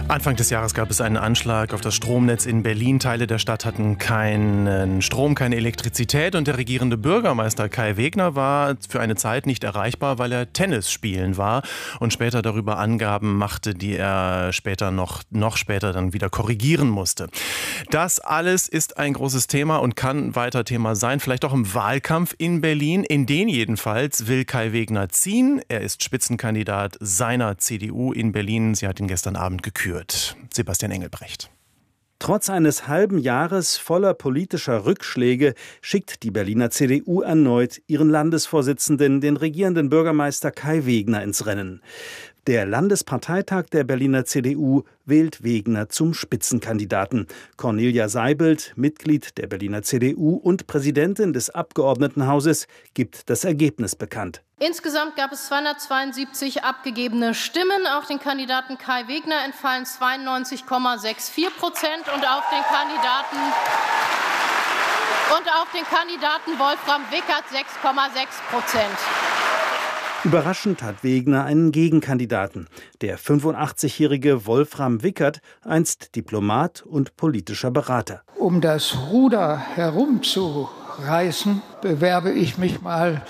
Anfang des Jahres gab es einen Anschlag auf das Stromnetz in Berlin. Teile der Stadt hatten keinen Strom, keine Elektrizität und der regierende Bürgermeister Kai Wegner war für eine Zeit nicht erreichbar, weil er Tennis spielen war und später darüber Angaben machte, die er später noch später dann wieder korrigieren musste. Das alles ist ein großes Thema und kann weiter Thema sein, vielleicht auch im Wahlkampf in Berlin. In den jedenfalls will Kai Wegner ziehen. Er ist Spitzenkandidat seiner CDU in Berlin. Sie hat ihn gestern Abend gekürt. Sebastian Engelbrecht. Trotz eines halben Jahres voller politischer Rückschläge schickt die Berliner CDU erneut ihren Landesvorsitzenden, den regierenden Bürgermeister Kai Wegner, ins Rennen. Der Landesparteitag der Berliner CDU wählt Wegner zum Spitzenkandidaten. Cornelia Seibelt, Mitglied der Berliner CDU und Präsidentin des Abgeordnetenhauses, gibt das Ergebnis bekannt. Insgesamt gab es 272 abgegebene Stimmen. Auf den Kandidaten Kai Wegner entfallen 92,64% und auf den Kandidaten Wolfram Wickert 6,6%. Überraschend hat Wegner einen Gegenkandidaten. Der 85-jährige Wolfram Wickert, einst Diplomat und politischer Berater. Um das Ruder herumzureißen, bewerbe ich mich mal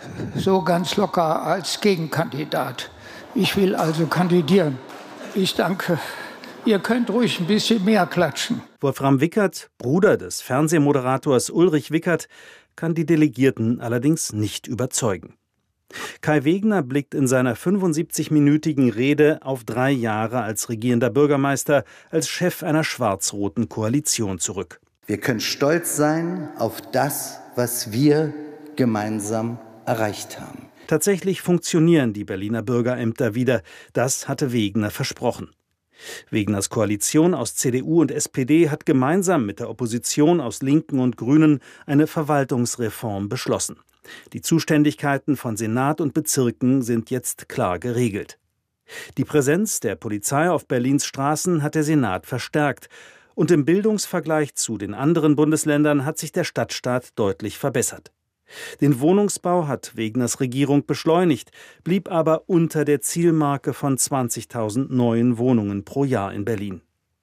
so ganz locker als Gegenkandidat. Ich will also kandidieren. Ich danke. Ihr könnt ruhig ein bisschen mehr klatschen. Wolfram Wickert, Bruder des Fernsehmoderators Ulrich Wickert, kann die Delegierten allerdings nicht überzeugen. Kai Wegner blickt in seiner 75-minütigen Rede auf 3 Jahre als regierender Bürgermeister, als Chef einer schwarz-roten Koalition zurück. Wir können stolz sein auf das, was wir gemeinsam erreicht haben. Tatsächlich funktionieren die Berliner Bürgerämter wieder. Das hatte Wegner versprochen. Wegners Koalition aus CDU und SPD hat gemeinsam mit der Opposition aus Linken und Grünen eine Verwaltungsreform beschlossen. Die Zuständigkeiten von Senat und Bezirken sind jetzt klar geregelt. Die Präsenz der Polizei auf Berlins Straßen hat der Senat verstärkt. Und im Bildungsvergleich zu den anderen Bundesländern hat sich der Stadtstaat deutlich verbessert. Den Wohnungsbau hat Wegners Regierung beschleunigt, blieb aber unter der Zielmarke von 20.000 neuen Wohnungen pro Jahr in Berlin.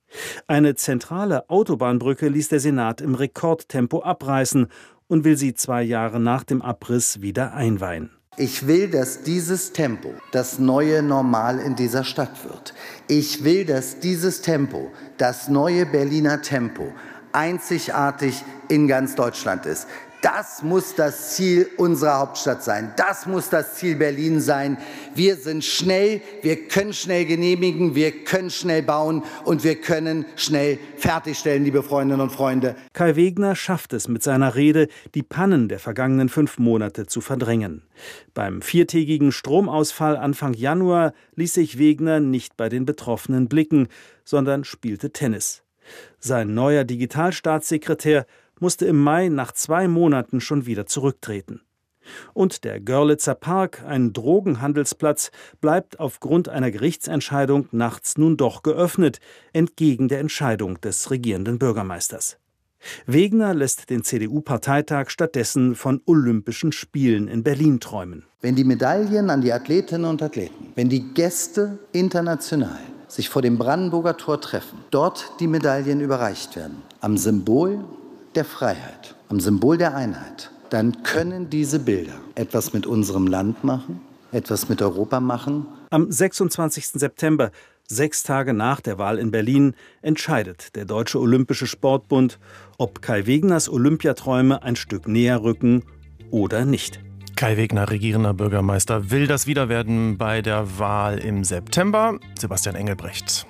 Eine zentrale Autobahnbrücke ließ der Senat im Rekordtempo abreißen und will sie 2 Jahre nach dem Abriss wieder einweihen. Ich will, dass dieses Tempo das neue Normal in dieser Stadt wird. Ich will, dass dieses Tempo, das neue Berliner Tempo, einzigartig in ganz Deutschland ist. Das muss das Ziel unserer Hauptstadt sein. Das muss das Ziel Berlin sein. Wir sind schnell, wir können schnell genehmigen, wir können schnell bauen und wir können schnell fertigstellen, liebe Freundinnen und Freunde. Kai Wegner schafft es mit seiner Rede, die Pannen der vergangenen 5 Monate zu verdrängen. Beim 4-tägigen Stromausfall Anfang Januar ließ sich Wegner nicht bei den Betroffenen blicken, sondern spielte Tennis. Sein neuer Digitalstaatssekretär musste im Mai nach 2 Monaten schon wieder zurücktreten. Und der Görlitzer Park, ein Drogenhandelsplatz, bleibt aufgrund einer Gerichtsentscheidung nachts nun doch geöffnet, entgegen der Entscheidung des regierenden Bürgermeisters. Wegner lässt den CDU-Parteitag stattdessen von Olympischen Spielen in Berlin träumen. Wenn die Medaillen an die Athletinnen und Athleten, wenn die Gäste international sich vor dem Brandenburger Tor treffen, dort die Medaillen überreicht werden, am Symbol der Freiheit, am Symbol der Einheit, dann können diese Bilder etwas mit unserem Land machen, etwas mit Europa machen. Am 26. September, 6 Tage nach der Wahl in Berlin, entscheidet der Deutsche Olympische Sportbund, ob Kai Wegners Olympiaträume ein Stück näher rücken oder nicht. Kai Wegner, regierender Bürgermeister, will das Wiederwerden bei der Wahl im September. Sebastian Engelbrecht.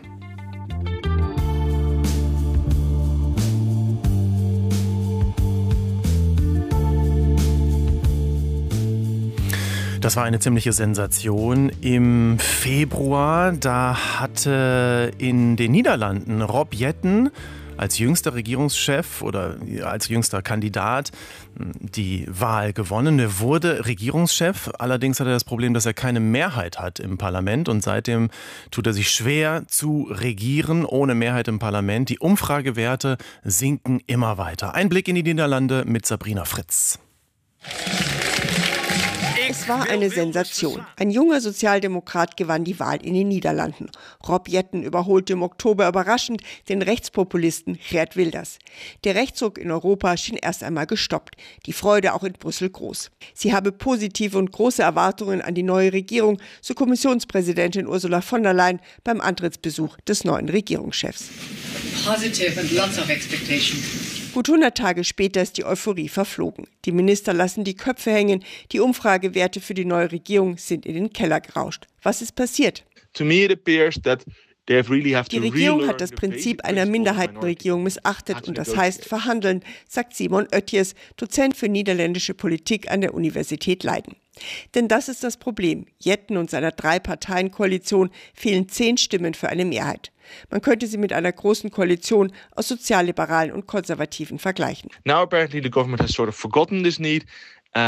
Das war eine ziemliche Sensation im Februar. Da hatte in den Niederlanden Rob Jetten als jüngster Regierungschef oder als jüngster Kandidat die Wahl gewonnen. Er wurde Regierungschef. Allerdings hat er das Problem, dass er keine Mehrheit hat im Parlament. Und seitdem tut er sich schwer zu regieren ohne Mehrheit im Parlament. Die Umfragewerte sinken immer weiter. Ein Blick in die Niederlande mit Sabrina Fritz. Ik Das war eine Sensation. Ein junger Sozialdemokrat gewann die Wahl in den Niederlanden. Rob Jetten überholte im Oktober überraschend den Rechtspopulisten Geert Wilders. Der Rechtsruck in Europa schien erst einmal gestoppt. Die Freude auch in Brüssel groß. Sie habe positive und große Erwartungen an die neue Regierung, so Kommissionspräsidentin Ursula von der Leyen beim Antrittsbesuch des neuen Regierungschefs. Positive and lots of expectations. Gut 100 Tage später ist die Euphorie verflogen. Die Minister lassen die Köpfe hängen. Die Umfragewerte für die neue Regierung sind in den Keller gerauscht. Was ist passiert? To me it appears that die Regierung hat das Prinzip einer Minderheitenregierung missachtet und das heißt verhandeln, sagt Simon Oetjes, Dozent für niederländische Politik an der Universität Leiden. Denn das ist das Problem. Jetten und seiner 3-Parteien-Koalition fehlen 10 Stimmen für eine Mehrheit. Man könnte sie mit einer großen Koalition aus Sozialliberalen und Konservativen vergleichen. Now apparently the government has sort of forgotten this need. Sie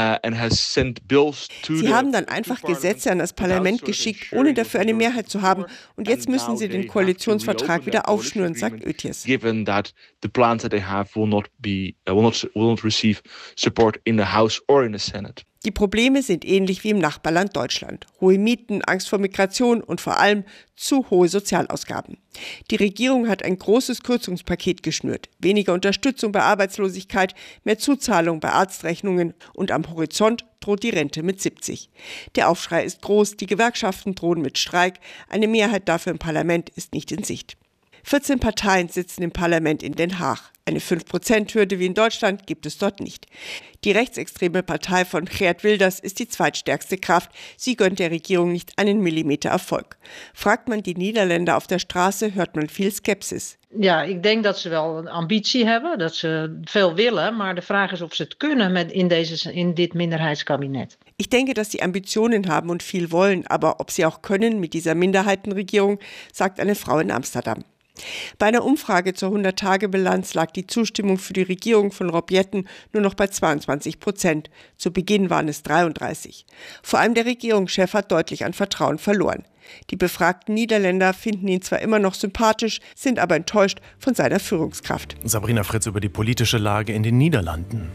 haben dann einfach Gesetze an das Parlament geschickt, ohne dafür eine Mehrheit zu haben. Und jetzt müssen sie den Koalitionsvertrag wieder aufschnüren, sagt Oetjes. Given that the plans that they have will not receive support in the House or in the Senate. Die Probleme sind ähnlich wie im Nachbarland Deutschland. Hohe Mieten, Angst vor Migration und vor allem zu hohe Sozialausgaben. Die Regierung hat ein großes Kürzungspaket geschnürt. Weniger Unterstützung bei Arbeitslosigkeit, mehr Zuzahlung bei Arztrechnungen und am Horizont droht die Rente mit 70. Der Aufschrei ist groß, die Gewerkschaften drohen mit Streik. Eine Mehrheit dafür im Parlament ist nicht in Sicht. 14 Parteien sitzen im Parlament in Den Haag. Eine 5%-Hürde wie in Deutschland gibt es dort nicht. Die rechtsextreme Partei von Geert Wilders ist die zweitstärkste Kraft. Sie gönnt der Regierung nicht einen Millimeter Erfolg. Fragt man die Niederländer auf der Straße, hört man viel Skepsis. Ja, ik denk dat ze wel een ambitie hebben, dat ze veel willen, maar de vraag is of ze het kunnen in dit minderheidskabinet. Ich denke, dass sie Ambitionen haben und viel wollen, aber ob sie auch können mit dieser Minderheitenregierung, sagt eine Frau in Amsterdam. Bei einer Umfrage zur 100-Tage-Bilanz lag die Zustimmung für die Regierung von Rob Jetten nur noch bei 22%. Zu Beginn waren es 33%. Vor allem der Regierungschef hat deutlich an Vertrauen verloren. Die befragten Niederländer finden ihn zwar immer noch sympathisch, sind aber enttäuscht von seiner Führungskraft. Sabrina Fritz über die politische Lage in den Niederlanden.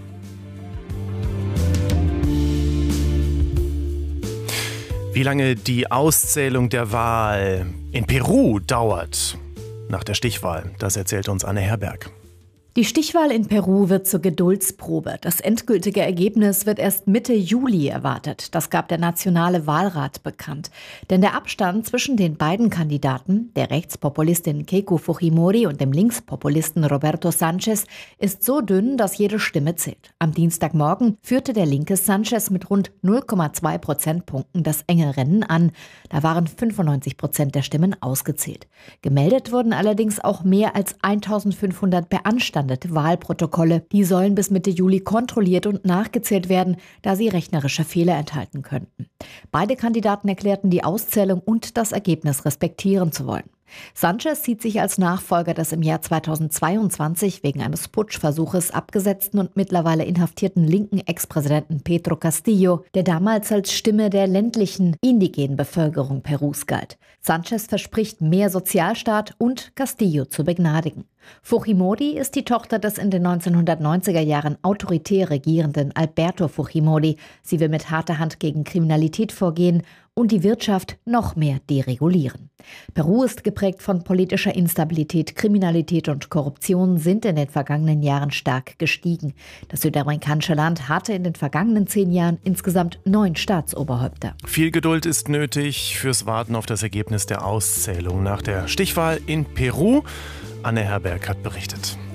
Wie lange die Auszählung der Wahl in Peru dauert nach der Stichwahl, das erzählt uns Anne Herberg. Die Stichwahl in Peru wird zur Geduldsprobe. Das endgültige Ergebnis wird erst Mitte Juli erwartet. Das gab der Nationale Wahlrat bekannt. Denn der Abstand zwischen den beiden Kandidaten, der Rechtspopulistin Keiko Fujimori und dem Linkspopulisten Roberto Sánchez, ist so dünn, dass jede Stimme zählt. Am Dienstagmorgen führte der linke Sánchez mit rund 0,2 Prozentpunkten das enge Rennen an. Da waren 95% der Stimmen ausgezählt. Gemeldet wurden allerdings auch mehr als 1500 beanstandete Wahlprotokolle. Die sollen bis Mitte Juli kontrolliert und nachgezählt werden, da sie rechnerische Fehler enthalten könnten. Beide Kandidaten erklärten die Auszählung und das Ergebnis respektieren zu wollen. Sánchez sieht sich als Nachfolger des im Jahr 2022 wegen eines Putschversuches abgesetzten und mittlerweile inhaftierten linken Ex-Präsidenten Pedro Castillo, der damals als Stimme der ländlichen, indigenen Bevölkerung Perus galt. Sánchez verspricht mehr Sozialstaat und Castillo zu begnadigen. Fujimori ist die Tochter des in den 1990er Jahren autoritär regierenden Alberto Fujimori. Sie will mit harter Hand gegen Kriminalität vorgehen und die Wirtschaft noch mehr deregulieren. Peru ist geprägt von politischer Instabilität, Kriminalität und Korruption sind in den vergangenen Jahren stark gestiegen. Das südamerikanische Land hatte in den vergangenen 10 Jahren insgesamt 9 Staatsoberhäupter. Viel Geduld ist nötig fürs Warten auf das Ergebnis der Auszählung nach der Stichwahl in Peru. Anne Herberg hat berichtet.